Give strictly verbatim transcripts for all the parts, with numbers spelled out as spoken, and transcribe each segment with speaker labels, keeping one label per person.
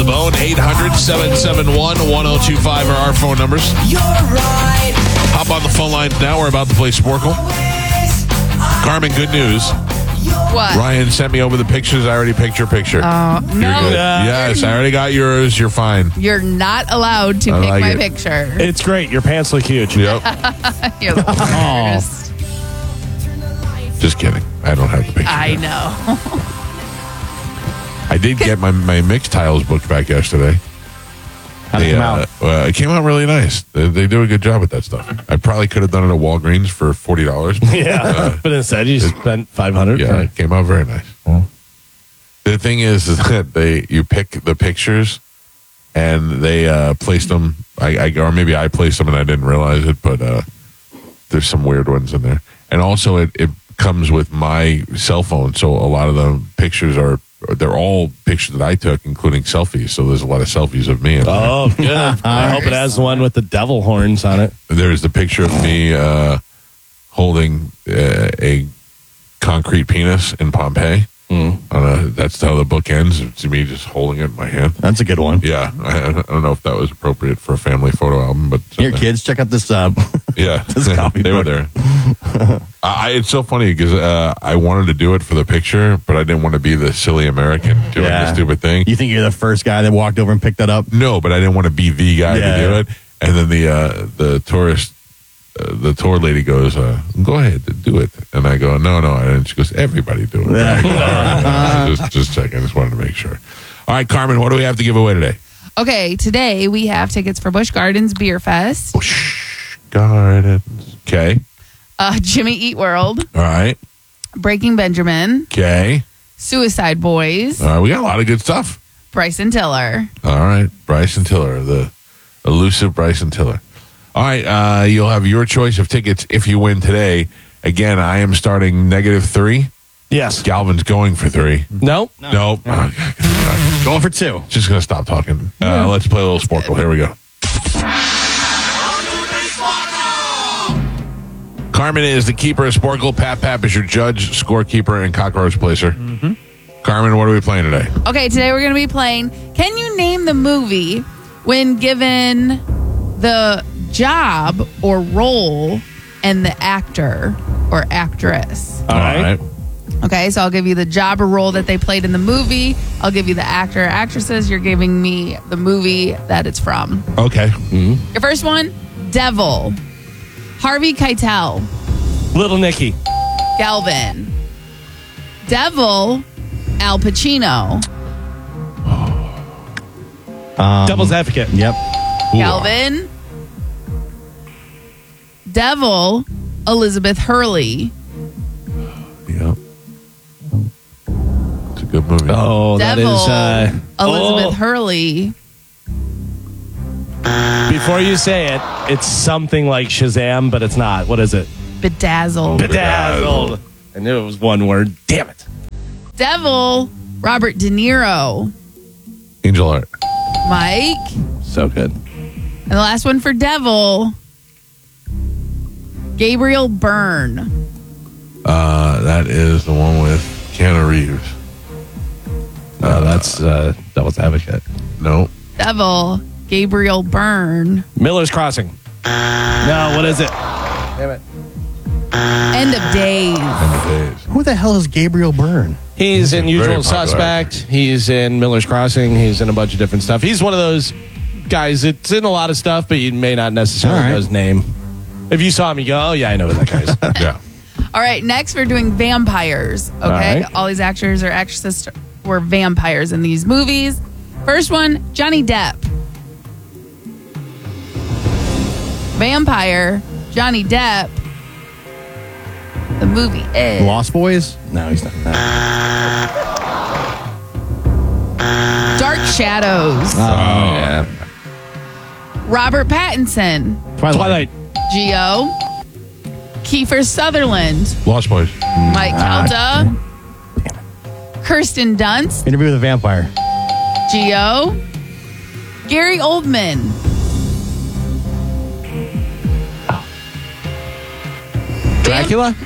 Speaker 1: the bone. eight hundred, seven seven one, one oh two five are our phone numbers.
Speaker 2: You're right.
Speaker 1: Hop on the phone lines now. We're about to play Sporkle. Carmen, good news.
Speaker 3: What?
Speaker 1: Ryan sent me over the pictures. I already picked your picture.
Speaker 3: Oh,
Speaker 1: You're
Speaker 3: no.
Speaker 1: good.
Speaker 4: Uh,
Speaker 1: yes, I already got yours. You're fine.
Speaker 3: You're not allowed to
Speaker 1: I
Speaker 3: pick
Speaker 1: like
Speaker 3: my
Speaker 1: it.
Speaker 3: picture.
Speaker 4: It's great. Your pants look huge.
Speaker 1: Yep.
Speaker 3: You're the worst.
Speaker 1: Just kidding. I don't have the picture.
Speaker 3: I
Speaker 1: yet.
Speaker 3: know.
Speaker 1: I did get my, my mixed tiles booked back yesterday.
Speaker 5: How'd it
Speaker 1: They,
Speaker 5: come
Speaker 1: uh,
Speaker 5: out?
Speaker 1: uh, it came out really nice. They, they do a good job with that stuff. I probably could have done it at Walgreens for forty dollars.
Speaker 4: Yeah. But instead, you spent five hundred
Speaker 1: Yeah, it came out very nice. The thing is, is that they you pick the pictures and they uh, placed them. I, I or maybe I placed them and I didn't realize it, but uh, there's some weird ones in there. And also, it, it comes with my cell phone, so a lot of the pictures are they're all pictures that I took, including selfies. So there's a lot of selfies of me. In there.
Speaker 4: Oh, good. I hope it has the one with the devil horns on it.
Speaker 1: There's the picture of me uh, holding uh, a concrete penis in Pompeii.
Speaker 4: Mm.
Speaker 1: On a, that's how the book ends. It's me just holding it in my hand.
Speaker 5: That's a good one.
Speaker 1: Yeah, I, I don't know if that was appropriate for a family photo album, but
Speaker 5: Here, kids, check out this. Uh,
Speaker 1: yeah,
Speaker 5: this copy
Speaker 1: they were
Speaker 5: book.
Speaker 1: there. I, it's so funny because uh, I wanted to do it for the picture, but I didn't want to be the silly American doing
Speaker 5: Yeah.
Speaker 1: the stupid thing.
Speaker 5: You think you're the first guy that walked over and picked that up?
Speaker 1: No, but I didn't want to be the guy
Speaker 5: Yeah,
Speaker 1: to do
Speaker 5: yeah.
Speaker 1: it. And then the uh, the tourist, uh, the tour lady goes, uh, "Go ahead, do it." And I go, "No, no." And she goes, "Everybody do it." And I go, "All right, just just checking. I just wanted to make sure. All right, Carmen, what do we have to give away today?
Speaker 3: Okay, today we have tickets for Busch Gardens Beer Fest,
Speaker 1: Busch Gardens. Okay.
Speaker 3: uh, Jimmy Eat World,
Speaker 1: All right.
Speaker 3: Breaking Benjamin,
Speaker 1: Okay.
Speaker 3: Suicide Boys,
Speaker 1: All right. We got a lot of good stuff.
Speaker 3: Bryson Tiller.
Speaker 1: All right. Bryson Tiller, the elusive Bryson Tiller. All right. Uh, you'll have your choice of tickets if you win today. Again, I am starting negative three.
Speaker 4: Yes.
Speaker 1: Galvin's going for three.
Speaker 4: No.
Speaker 1: Nope. Oh,
Speaker 5: Going for two.
Speaker 1: just going to stop talking. Uh, let's play a little Sporkle. Here we go. Carmen is the keeper of Sporkle. Pat Pap is your judge, scorekeeper, and cockroach placer. Mm-hmm. Carmen, what are we playing today?
Speaker 3: Okay, today we're going to be playing Can You Name the Movie when given the job or role and the actor or actress?
Speaker 4: All right.
Speaker 3: Okay, so I'll give you the job or role that they played in the movie. I'll give you the actor or actresses. You're giving me the movie that it's from.
Speaker 1: Okay.
Speaker 3: Your first one, Devil. Harvey Keitel.
Speaker 4: Little Nicky.
Speaker 3: Galvin. Devil, Al Pacino.
Speaker 5: Um,
Speaker 4: Devil's Advocate.
Speaker 5: Yep.
Speaker 3: Galvin. Devil, Elizabeth Hurley.
Speaker 1: Yeah. It's a good movie.
Speaker 4: Oh, that
Speaker 3: Devil,
Speaker 4: is. Uh,
Speaker 3: Elizabeth
Speaker 4: oh.
Speaker 3: Hurley.
Speaker 4: Before you say it, it's something like Shazam, but it's not. What is it?
Speaker 3: Bedazzled.
Speaker 4: Bedazzled. I knew it was one word. Damn it.
Speaker 3: Devil, Robert De Niro.
Speaker 1: Angel Art.
Speaker 3: Mike.
Speaker 4: So good.
Speaker 3: And the last one for Devil, Gabriel Byrne.
Speaker 1: Uh, that is the one with Keanu Reeves.
Speaker 4: No, that's uh, Devil's Advocate.
Speaker 1: No.
Speaker 3: Devil, Gabriel Byrne.
Speaker 4: Miller's Crossing. No, what is it? Damn it.
Speaker 3: End of Days.
Speaker 1: End of Days.
Speaker 5: Who the hell is Gabriel Byrne?
Speaker 4: He's in
Speaker 1: Very
Speaker 4: Usual
Speaker 1: popular.
Speaker 4: Suspect. He's in Miller's Crossing. He's in a bunch of different stuff. He's one of those guys that's in a lot of stuff, but you may not necessarily
Speaker 5: All right.
Speaker 4: know his name. If you saw him, you go, oh, yeah, I know who that guy is.
Speaker 1: Yeah.
Speaker 3: All right, next we're doing vampires. Okay, all,
Speaker 4: right.
Speaker 3: these actors or actresses were vampires in these movies. First one, Johnny Depp. Vampire, Johnny Depp. The movie is
Speaker 5: Lost Boys?
Speaker 4: No, he's not. No.
Speaker 3: Dark Shadows.
Speaker 4: Oh, yeah.
Speaker 3: Robert Pattinson.
Speaker 5: Twilight.
Speaker 4: Twilight.
Speaker 3: Geo. Kiefer Sutherland.
Speaker 1: Lost Boys.
Speaker 3: Mike Calta. Kirsten Dunst.
Speaker 5: Interview with a Vampire.
Speaker 3: Geo. Gary Oldman.
Speaker 4: Dracula?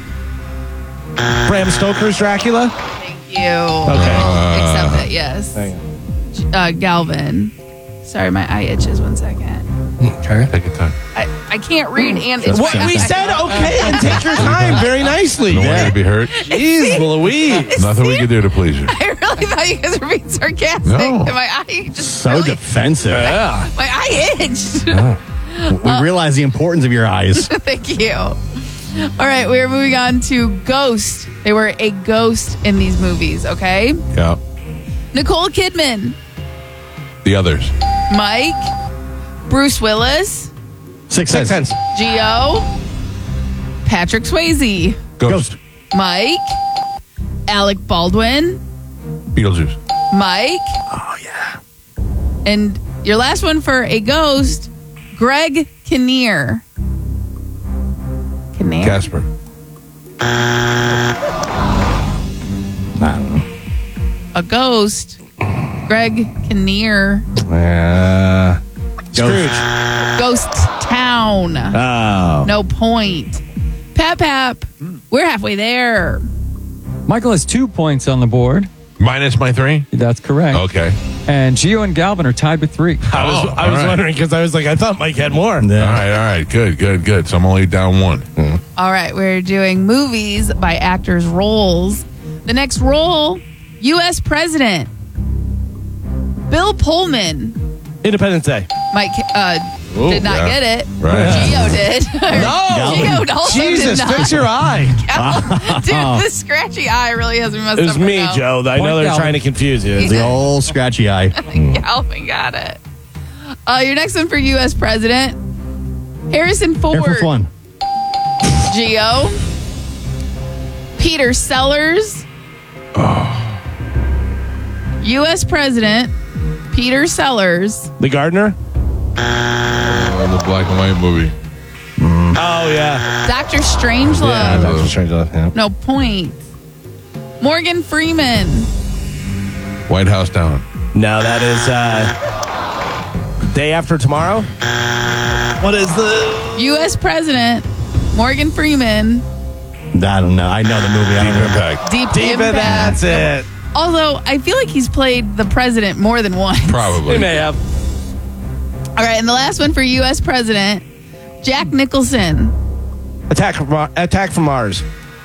Speaker 4: Bram Stoker's Dracula?
Speaker 3: Thank you.
Speaker 4: Okay.
Speaker 3: Accept it, yes.
Speaker 4: Hang on.
Speaker 3: uh, Galvin. Sorry, my eye itches. One second.
Speaker 5: Okay.
Speaker 1: Take your time.
Speaker 3: I, I can't read and itch
Speaker 4: What
Speaker 3: my
Speaker 4: we
Speaker 3: eye.
Speaker 4: said, okay, and take your time very nicely.
Speaker 1: Don't want you to be hurt.
Speaker 4: Jeez, Louise.
Speaker 1: Nothing we can do to please you.
Speaker 3: I really thought you guys were being sarcastic.
Speaker 1: No.
Speaker 3: And my eye just
Speaker 5: So
Speaker 3: really,
Speaker 5: defensive.
Speaker 4: Yeah.
Speaker 3: my eye itched.
Speaker 5: We realize the importance of your eyes.
Speaker 3: Thank you. All right, we're moving on to Ghost. They were a ghost in these movies, okay?
Speaker 1: Yeah.
Speaker 3: Nicole Kidman,
Speaker 1: The others.
Speaker 3: Mike, Bruce Willis,
Speaker 5: Six
Speaker 4: Six
Speaker 5: Sense.
Speaker 4: Sense.
Speaker 3: Gio, Patrick Swayze,
Speaker 1: Ghost.
Speaker 3: Mike, Alec Baldwin,
Speaker 1: Beetlejuice.
Speaker 3: Mike.
Speaker 5: Oh, yeah.
Speaker 3: And your last one for a ghost, Greg Kinnear. Kinnear?
Speaker 1: Casper.
Speaker 5: I don't know.
Speaker 3: A ghost, Greg Kinnear.
Speaker 4: Uh, Scrooge.
Speaker 3: Ghost Town.
Speaker 4: Oh.
Speaker 3: No point. Pap Pap, we're halfway there.
Speaker 2: Michael has two points on the board.
Speaker 1: Minus my three?
Speaker 2: That's correct.
Speaker 1: Okay.
Speaker 2: And Gio and Galvin are tied with three.
Speaker 4: I was,
Speaker 1: Oh,
Speaker 4: I was
Speaker 1: all right.
Speaker 4: wondering because I was like, I thought Mike had more.
Speaker 1: All right, all right. Good, good, good. So I'm only down one.
Speaker 3: All right, we're doing movies by actors' roles. The next role, U S President. Bill Pullman.
Speaker 4: Independence Day.
Speaker 3: Mike uh,
Speaker 1: Ooh,
Speaker 3: did not
Speaker 1: yeah.
Speaker 3: get it.
Speaker 1: Right.
Speaker 3: Gio did.
Speaker 4: No.
Speaker 3: Gio also
Speaker 4: Jesus,
Speaker 3: did not.
Speaker 4: fix your ey.
Speaker 3: Dude, this scratchy eye really has me messed
Speaker 4: It was
Speaker 3: up.
Speaker 4: me,
Speaker 3: now.
Speaker 4: Joe. I know
Speaker 2: Point
Speaker 4: they're
Speaker 2: Galvin.
Speaker 4: trying to confuse you.
Speaker 5: The old scratchy eye.
Speaker 3: Calvin got it. Uh, your next one for U S President, Harrison Ford.
Speaker 5: Air Force One.
Speaker 3: Gio. Peter Sellers. U S President, Peter Sellers.
Speaker 4: The Gardener?
Speaker 1: Oh, the black and white movie.
Speaker 4: Oh, yeah.
Speaker 3: Doctor Strangelove.
Speaker 4: Yeah, Doctor Strangelove, yeah.
Speaker 3: No point. Morgan Freeman.
Speaker 1: White House Down.
Speaker 4: No, that is uh, Day After Tomorrow. What is the...
Speaker 3: U S President, Morgan Freeman.
Speaker 5: I don't know. I know the movie. I
Speaker 1: Deep
Speaker 5: don't know.
Speaker 1: Impact.
Speaker 3: Deep,
Speaker 4: Deep
Speaker 3: Impact.
Speaker 4: That's it.
Speaker 3: Although, I feel like he's played the president more than once.
Speaker 1: Probably.
Speaker 4: We may have.
Speaker 3: All right, and the last one for U S President, Jack Nicholson.
Speaker 4: Attack from, Mar- Attack from Mars.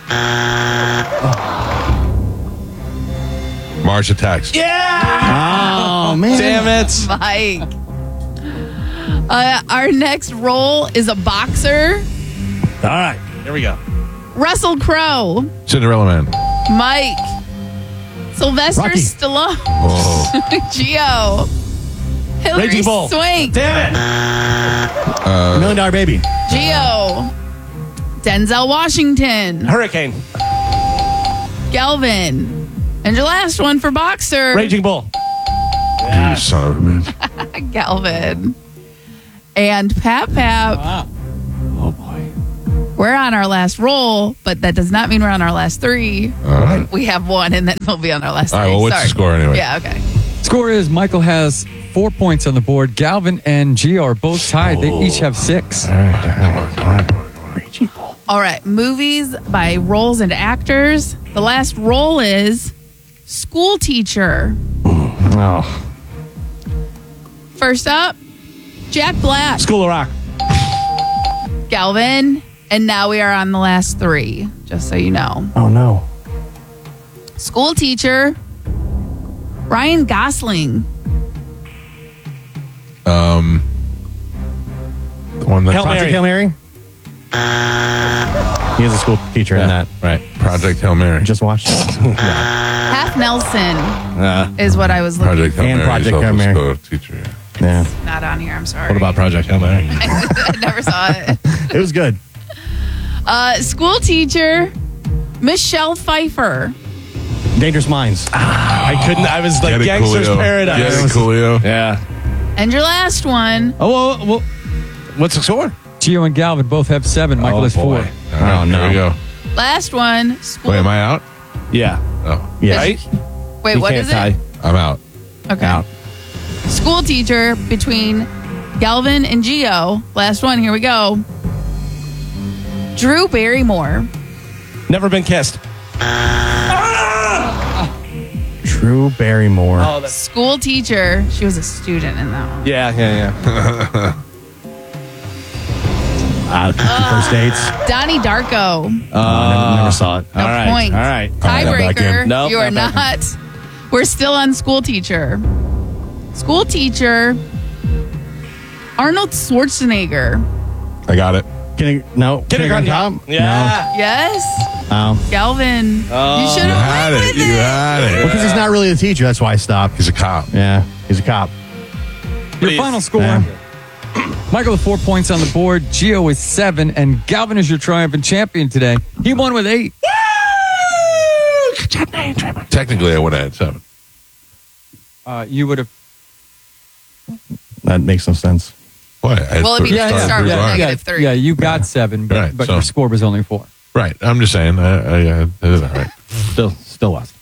Speaker 1: Mars Attacks.
Speaker 4: Yeah!
Speaker 5: Oh, man.
Speaker 4: Damn it.
Speaker 3: Mike. Uh, our next role is a boxer,
Speaker 4: All right, here we go.
Speaker 3: Russell Crowe.
Speaker 1: Cinderella Man.
Speaker 3: Mike. Sylvester
Speaker 5: Rocky.
Speaker 3: Stallone.
Speaker 1: Whoa.
Speaker 3: Gio. Hillary
Speaker 4: Raging Bull.
Speaker 3: Swank.
Speaker 4: Damn it.
Speaker 5: Million Dollar Baby.
Speaker 3: Gio. Denzel Washington.
Speaker 4: Hurricane.
Speaker 3: Galvin. And your last one for boxer,
Speaker 4: Raging Bull.
Speaker 1: You son of a bitch.
Speaker 3: Galvin. And Pap Pap.
Speaker 2: Oh, boy.
Speaker 3: We're on our last roll, but that does not mean we're on our last three.
Speaker 1: All right.
Speaker 3: We have one, and then we'll be on our last
Speaker 1: All right,
Speaker 3: three.
Speaker 1: well, what's the
Speaker 3: Sorry.
Speaker 1: score anyway?
Speaker 3: Yeah, okay.
Speaker 2: Score is Michael has four points on the board. Galvin and Gio are both tied. They each have six.
Speaker 3: All right, movies by roles and actors. The last role is school teacher.
Speaker 5: Oh.
Speaker 3: First up, Jack Black,
Speaker 4: School of Rock.
Speaker 3: Galvin, and now we are on the last three, just so you know.
Speaker 5: Oh, no.
Speaker 3: School teacher, Ryan Gosling.
Speaker 1: Um, the one that
Speaker 4: Hail
Speaker 5: Project
Speaker 4: Mary.
Speaker 5: Hail Mary? He is a school teacher in that.
Speaker 4: Right.
Speaker 1: Project Hail Mary.
Speaker 5: Just watched it.
Speaker 3: Half Nelson
Speaker 4: Uh,
Speaker 3: is what I was looking
Speaker 1: Project Hail
Speaker 5: And
Speaker 1: Mary.
Speaker 5: Project
Speaker 1: is
Speaker 5: Hail
Speaker 1: also
Speaker 5: Mary.
Speaker 1: school teacher. Yeah.
Speaker 5: Yeah.
Speaker 3: Not on here, I'm sorry.
Speaker 4: what about Project Hail Mary?
Speaker 3: I never saw it.
Speaker 5: It was good.
Speaker 3: Uh, school teacher, Michelle Pfeiffer.
Speaker 5: Dangerous Minds.
Speaker 4: I couldn't. I was like
Speaker 1: Get it,
Speaker 4: Gangster's
Speaker 1: Coolio.
Speaker 4: Paradise.
Speaker 1: Get it, Coolio.
Speaker 4: Yeah.
Speaker 3: And your last one,
Speaker 4: Oh, well, well, what's the score?
Speaker 2: Gio and Galvin both have seven. Michael
Speaker 4: Oh,
Speaker 2: has
Speaker 4: boy.
Speaker 2: four.
Speaker 1: All right,
Speaker 5: Oh, no.
Speaker 1: Here we go.
Speaker 3: last one, school.
Speaker 1: Wait, am I out?
Speaker 4: Yeah.
Speaker 1: Oh,
Speaker 5: Yeah.
Speaker 4: Right?
Speaker 3: Wait,
Speaker 4: You
Speaker 3: what
Speaker 4: can't
Speaker 3: is
Speaker 4: tie.
Speaker 3: it?
Speaker 1: I'm out.
Speaker 3: Okay.
Speaker 5: Out.
Speaker 3: School teacher between Galvin and Gio. Last one, here we go. Drew Barrymore.
Speaker 4: Never been kissed.
Speaker 5: Drew Drew Barrymore.
Speaker 4: Oh, that's
Speaker 3: School teacher. She was a student in that one.
Speaker 4: yeah, yeah, yeah.
Speaker 5: Uh, first dates.
Speaker 3: Donnie Darko.
Speaker 5: Uh, never, never saw it.
Speaker 3: No
Speaker 4: all right,
Speaker 3: point.
Speaker 4: all right.
Speaker 1: back
Speaker 3: Tiebreaker.
Speaker 1: in.
Speaker 4: Nope,
Speaker 3: you are
Speaker 4: not back
Speaker 3: not. We're still on school teacher. School teacher. Arnold Schwarzenegger.
Speaker 1: I got it.
Speaker 5: Kindergarten, no.
Speaker 4: Kindergarten
Speaker 5: Cop?
Speaker 4: Cop. Yeah.
Speaker 3: Yes.
Speaker 5: No. Oh.
Speaker 3: Galvin.
Speaker 4: Oh.
Speaker 3: you should
Speaker 1: You
Speaker 3: have
Speaker 1: had
Speaker 3: went
Speaker 1: it.
Speaker 3: with
Speaker 1: You
Speaker 3: it.
Speaker 1: had
Speaker 5: Well,
Speaker 1: it.
Speaker 5: because he's not really a teacher. That's why I stopped.
Speaker 1: He's a cop.
Speaker 5: Yeah, he's a cop.
Speaker 2: Your
Speaker 4: Please.
Speaker 2: final score.
Speaker 5: Yeah.
Speaker 2: Michael with four points on the board. Gio with seven. And Galvin is your triumphant champion today. He won with eight.
Speaker 1: Technically, I would have had seven.
Speaker 2: Uh, you would have.
Speaker 5: That makes no sense.
Speaker 1: What? I had
Speaker 3: Well, if
Speaker 1: three
Speaker 3: you didn't
Speaker 1: stars,
Speaker 3: start
Speaker 1: three
Speaker 3: with
Speaker 1: stars.
Speaker 3: negative three.
Speaker 2: Yeah, you got seven, but,
Speaker 1: Right,
Speaker 2: but
Speaker 1: so-
Speaker 2: your score was only four.
Speaker 1: Right. I'm just saying. I, I, I did it all right.
Speaker 4: Still, still lost.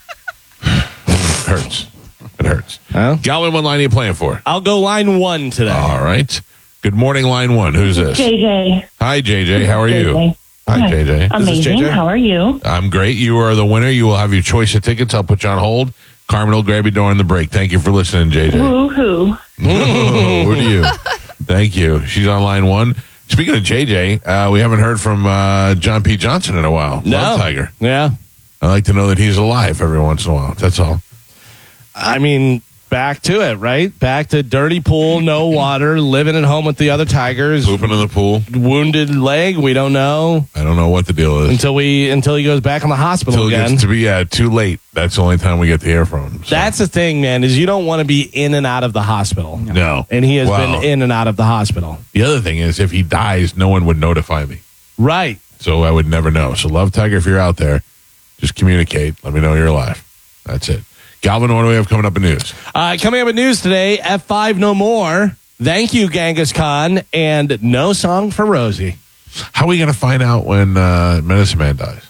Speaker 1: It hurts. It hurts.
Speaker 4: Huh?
Speaker 1: Galvin, what line are you playing for?
Speaker 4: I'll go line one today.
Speaker 1: All right. Good morning, line one. Who's this?
Speaker 6: J J.
Speaker 1: Hi, J J. How are you?
Speaker 6: J J.
Speaker 1: Hi, J J.
Speaker 6: Amazing.
Speaker 4: J J?
Speaker 6: How are you?
Speaker 1: I'm great. You are the winner. You will have your choice of tickets. I'll put you on hold. Carmen will grab you during the break. Thank you for listening, J J.
Speaker 6: Woo hoo.
Speaker 1: Who do you? Thank you. She's on line one. Speaking of J J, uh, we haven't heard from uh, John P. Johnson in a while.
Speaker 4: No.
Speaker 1: Love Tiger.
Speaker 4: Yeah.
Speaker 1: I like to know that he's alive every once in a while. That's all.
Speaker 4: I mean, back to it, right? Back to dirty pool, no water, living at home with the other Tigers.
Speaker 1: Pooping in the pool.
Speaker 4: Wounded leg, we don't know
Speaker 1: I don't know what the deal is.
Speaker 4: until we until he goes back in the hospital
Speaker 1: Until it
Speaker 4: again.
Speaker 1: gets to be uh, too late. That's the only time we get to hear from him. So.
Speaker 4: That's the thing, man, is you don't want to be in and out of the hospital.
Speaker 1: no.
Speaker 4: And he has
Speaker 1: Well,
Speaker 4: been in and out of the hospital.
Speaker 1: The other thing is, if he dies, no one would notify me.
Speaker 4: Right.
Speaker 1: So I would never know. So, Love Tiger, if you're out there, just communicate. Let me know you're alive. That's it. Galvin, what do we have coming up in news?
Speaker 4: Uh, coming up in news today, F five no more. Thank you, Genghis Khan, and no song for Rosie.
Speaker 1: How are we going to find out when uh, Medicine Man dies?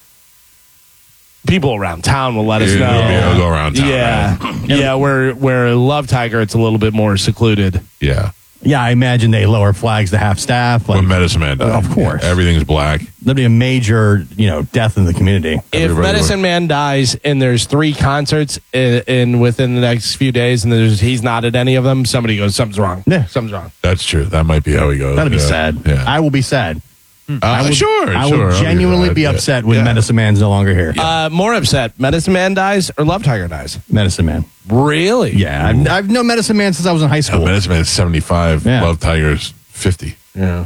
Speaker 4: People around town will let us
Speaker 1: Yeah,
Speaker 4: know.
Speaker 1: yeah, it'll go around town,
Speaker 4: Yeah, yeah. Where where Love Tiger, it's a little bit more secluded.
Speaker 1: Yeah.
Speaker 5: Yeah, I imagine they lower flags to half staff. Like,
Speaker 1: When Medicine Man dies.
Speaker 5: Of course.
Speaker 1: Yeah, everything's black.
Speaker 5: there'll be a major, you know, death in the community.
Speaker 4: If
Speaker 1: Everybody
Speaker 4: Medicine Man dies and there's three concerts in, in within the next few days, and there's he's not at any of them, somebody goes, something's wrong.
Speaker 5: Yeah.
Speaker 4: Something's wrong.
Speaker 1: That's true. That might be how he goes.
Speaker 5: That'll be
Speaker 1: Yeah.
Speaker 5: sad.
Speaker 1: Yeah.
Speaker 5: I will be sad.
Speaker 1: Uh,
Speaker 5: I would,
Speaker 1: sure.
Speaker 5: I
Speaker 1: sure.
Speaker 5: will
Speaker 1: I'll
Speaker 5: genuinely
Speaker 1: that.
Speaker 5: be
Speaker 1: Yeah.
Speaker 5: upset when
Speaker 1: Yeah.
Speaker 5: Medicine Man's no longer here.
Speaker 4: Uh, more upset: Medicine Man dies or Love Tiger dies.
Speaker 5: Medicine Man.
Speaker 4: Really?
Speaker 5: Yeah, I've, I've known Medicine Man since I was in high
Speaker 1: No,
Speaker 5: school.
Speaker 1: Medicine Man's seventy-five.
Speaker 5: Yeah.
Speaker 1: Love Tiger's fifty-five.
Speaker 4: Yeah.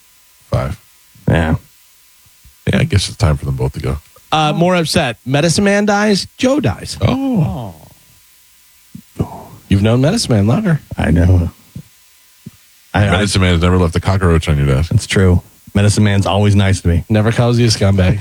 Speaker 5: Yeah.
Speaker 1: Yeah, I guess it's time for them both to go.
Speaker 4: Uh, more upset: Medicine Man dies. Joe dies.
Speaker 1: Oh.
Speaker 4: You've known Medicine Man longer.
Speaker 5: I know. I, I,
Speaker 1: Medicine Man's never left a cockroach on your desk.
Speaker 5: it's true. Medicine Man's always nice to me.
Speaker 4: Never calls you a scumbag.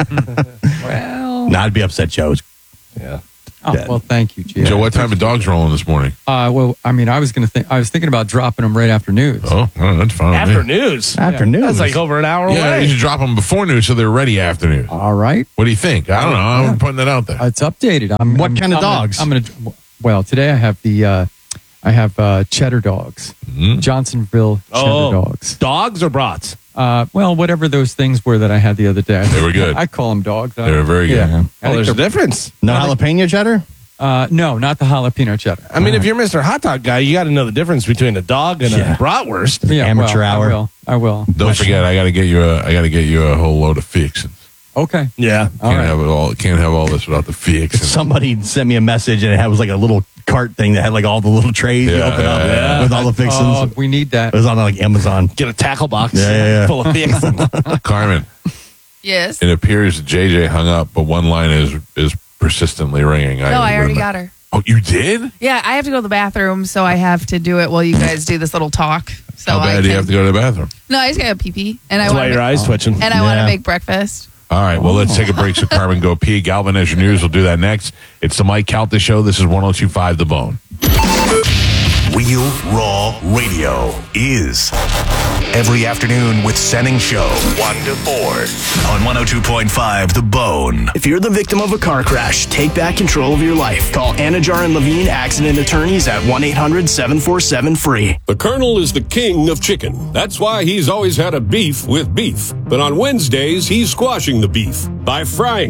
Speaker 2: Well,
Speaker 5: No, I'd be upset, Joe.
Speaker 4: yeah.
Speaker 2: oh,
Speaker 5: dead.
Speaker 2: well, thank you, Gio.
Speaker 1: Joe, what time of dogs rolling this morning?
Speaker 2: Uh, well, I mean, I was going to think, I was thinking about dropping them right after news.
Speaker 1: Oh, oh, that's fine.
Speaker 4: After
Speaker 1: with me.
Speaker 4: news.
Speaker 5: Afternoon.
Speaker 4: That's like over an hour
Speaker 1: Yeah,
Speaker 4: away.
Speaker 1: you should drop them before news so they're ready after news.
Speaker 2: All right.
Speaker 1: What do you think? I don't know. I'm putting that out there.
Speaker 2: Uh, It's updated. I'm,
Speaker 5: What
Speaker 2: I'm-
Speaker 5: kind of
Speaker 2: I'm gonna-
Speaker 5: dogs?
Speaker 2: I'm going to, well, today I have the, uh, I have uh, cheddar dogs,
Speaker 1: Mm-hmm.
Speaker 2: Johnsonville cheddar
Speaker 4: Oh.
Speaker 2: dogs.
Speaker 4: Dogs or brats?
Speaker 2: Uh, well, whatever those things were that I had the other day.
Speaker 1: They were good.
Speaker 2: I call them dogs.
Speaker 1: They were very good.
Speaker 2: Yeah. I
Speaker 4: Oh,
Speaker 2: think
Speaker 4: there's a
Speaker 2: they're-
Speaker 4: difference.
Speaker 5: No jalapeno cheddar?
Speaker 2: uh, no, not the jalapeno cheddar.
Speaker 4: I mean, if you're Mister Hot Dog Guy, you got to know the difference between a dog and
Speaker 5: Yeah.
Speaker 4: a bratwurst.
Speaker 2: Yeah,
Speaker 5: amateur
Speaker 2: well,
Speaker 5: hour.
Speaker 2: I will. I will.
Speaker 1: Don't forget, I got to get you a. I got to get you a whole load of fixins.
Speaker 2: Okay.
Speaker 4: Yeah.
Speaker 2: All
Speaker 1: Can't
Speaker 2: right.
Speaker 1: have it all. Can't have all this without the fixins.
Speaker 5: Somebody sent me a message and it had, was like a little cart thing that had like all the little trays you
Speaker 1: Yeah,
Speaker 5: open
Speaker 1: yeah,
Speaker 5: up
Speaker 1: yeah.
Speaker 5: with all the fixins.
Speaker 2: Oh, we need that.
Speaker 5: It was on like Amazon.
Speaker 4: Get a tackle box
Speaker 5: Yeah, yeah, yeah.
Speaker 4: full of fixins.
Speaker 1: Carmen,
Speaker 3: Yes.
Speaker 1: it appears that J J hung up, but one line is is persistently ringing.
Speaker 3: No, I already got her.
Speaker 1: Oh, you did?
Speaker 3: Yeah, I have to go to the bathroom, so I have to do it while you guys do this little talk. So
Speaker 1: How
Speaker 3: I
Speaker 1: bad
Speaker 3: can,
Speaker 1: do you have to go to the bathroom?
Speaker 3: No, I just got to pee pee, and I
Speaker 4: That's why
Speaker 3: want
Speaker 4: your
Speaker 3: to
Speaker 4: eyes twitching.
Speaker 3: and I want to
Speaker 5: Yeah.
Speaker 3: make breakfast.
Speaker 1: All right, well, let's take a break so Carmen go pee. Galvin as your news. We'll do that next. It's the Mike Calta Show. This is one oh two point five The Bone.
Speaker 7: Real Raw Radio is every afternoon with Senning Show, one to four on one oh two point five The Bone.
Speaker 8: If you're the victim of a car crash, take back control of your life. Call Anajar and Levine Accident Attorneys at one eight hundred seven four seven free.
Speaker 9: The Colonel is the king of chicken. That's why he's always had a beef with beef. But on Wednesdays, he's squashing the beef by frying it.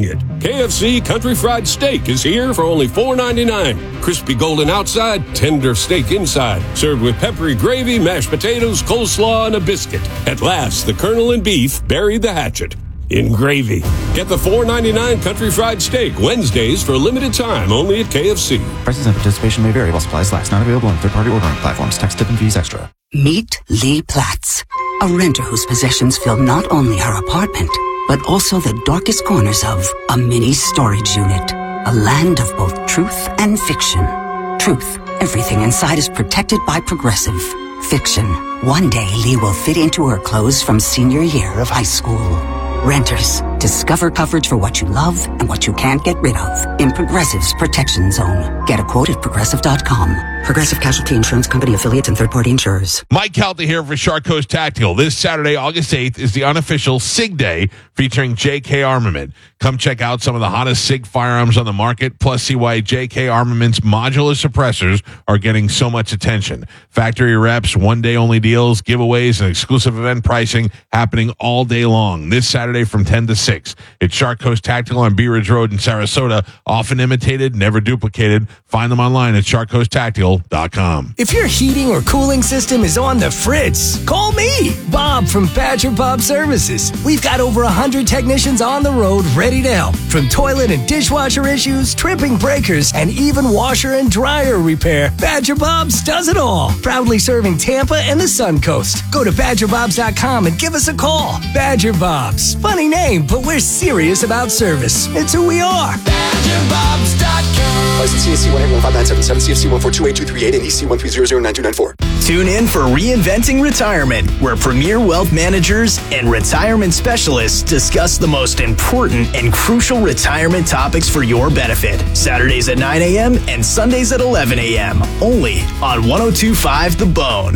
Speaker 9: K F C Country Fried Steak is here for only four ninety-nine. Crispy golden outside, tender steak inside. Served with peppery gravy, mashed potatoes, coleslaw, and a biscuit. At last, the Colonel and beef buried the hatchet in gravy. Get the four ninety-nine Country Fried Steak Wednesdays for a limited time only at K F C.
Speaker 6: Prices and participation may vary while supplies last. Not available on third-party ordering platforms. Tax, tip, and fees extra.
Speaker 10: Meet Lee Platz, a renter whose possessions fill not only her apartment, but also the darkest corners of a mini storage unit. A land of both truth and fiction. Truth. Everything inside is protected by Progressive. Fiction. One day Lee will fit into her clothes from senior year of high school. Renters. Discover coverage for what you love and what you can't get rid of in Progressive's Protection Zone. Get a quote at Progressive dot com. Progressive Casualty Insurance Company affiliates and third-party insurers.
Speaker 1: Mike Calta here for Shark Coast Tactical. This Saturday, August eighth, is the unofficial SIG Day featuring J K Armament. Come check out some of the hottest SIG firearms on the market, plus see why J K Armament's modular suppressors are getting so much attention. Factory reps, one-day-only deals, giveaways, and exclusive event pricing happening all day long. This Saturday from ten to six. It's Shark Coast Tactical on Bee Ridge Road in Sarasota. Often imitated, never duplicated. Find them online at shark coast tactical dot com.
Speaker 11: If your heating or cooling system is on the fritz, call me, Bob from Badger Bob Services. We've got over one hundred technicians on the road ready to help. From toilet and dishwasher issues, tripping breakers, and even washer and dryer repair, Badger Bob's does it all. Proudly serving Tampa and the Sun Coast. Go to badger bobs dot com and give us a call. Badger Bob's. Funny name, but we're serious about service. It's who we are. badger bobs dot com.
Speaker 8: License C S C one eight one five nine seven seven, C F C one four two eight two three eight, and E C one three zero zero nine two nine four.
Speaker 11: Tune in for Reinventing Retirement, where premier wealth managers and retirement specialists discuss the most important and crucial retirement topics for your benefit. Saturdays at nine a.m. and Sundays at eleven a.m. Only on one oh two point five The Bone.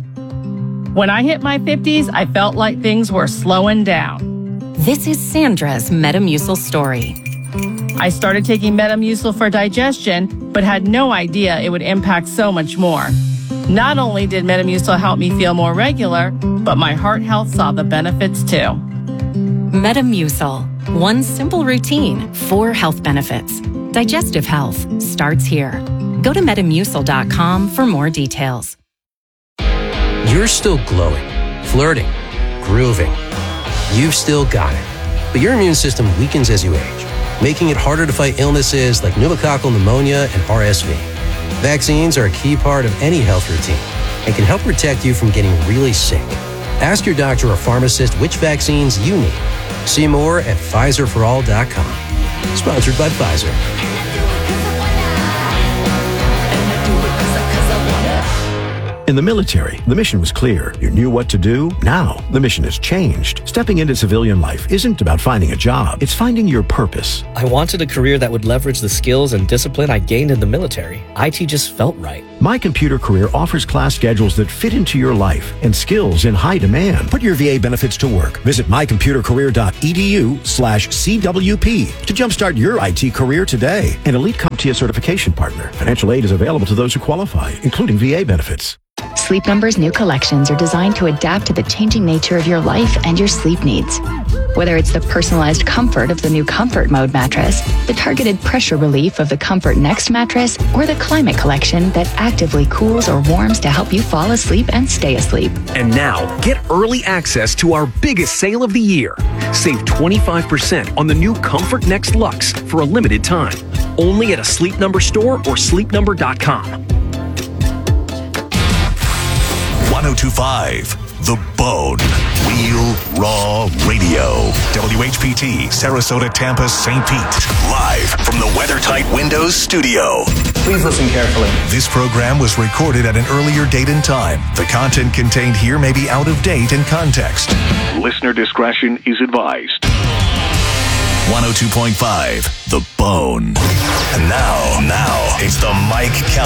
Speaker 12: When I hit my fifties, I felt like things were slowing down.
Speaker 13: This is Sandra's Metamucil story.
Speaker 12: I started taking Metamucil for digestion, but had no idea it would impact so much more. Not only did Metamucil help me feel more regular, but my heart health saw the benefits too.
Speaker 13: Metamucil. One simple routine, four health benefits. Digestive health starts here. Go to metamucil dot com for more details.
Speaker 14: You're still glowing, flirting, grooving. You've still got it. But your immune system weakens as you age, making it harder to fight illnesses like pneumococcal pneumonia and R S V. Vaccines are a key part of any health routine and can help protect you from getting really sick. Ask your doctor or pharmacist which vaccines you need. See more at Pfizer for all dot com. Sponsored by Pfizer.
Speaker 15: In the military, the mission was clear. You knew what to do. Now, the mission has changed. Stepping into civilian life isn't about finding a job. It's finding your purpose.
Speaker 16: I wanted a career that would leverage the skills and discipline I gained in the military. I T just felt right.
Speaker 15: My Computer Career offers class schedules that fit into your life and skills in high demand. Put your V A benefits to work. Visit my computer career dot e d u slash C W P to jumpstart your I T career today. An elite CompTIA certification partner. Financial aid is available to those who qualify, including V A benefits.
Speaker 17: Sleep Number's new collections are designed to adapt to the changing nature of your life and your sleep needs. Whether it's the personalized comfort of the new Comfort Mode mattress, the targeted pressure relief of the Comfort Next mattress, or the Climate Collection that actively cools or warms to help you fall asleep and stay asleep.
Speaker 18: And now, get early access to our biggest sale of the year. Save twenty-five percent on the new Comfort Next Luxe for a limited time. Only at a Sleep Number store or sleep number dot com.
Speaker 7: one oh two point five The Bone. Real Raw Radio. W H P T, Sarasota, Tampa, Saint Pete. Live from the WeatherTight Windows studio.
Speaker 19: Please listen carefully.
Speaker 7: This program was recorded at an earlier date and time. The content contained here may be out of date in context.
Speaker 20: Listener discretion is advised.
Speaker 7: one oh two point five The Bone. And now, now, it's the Mike Cal-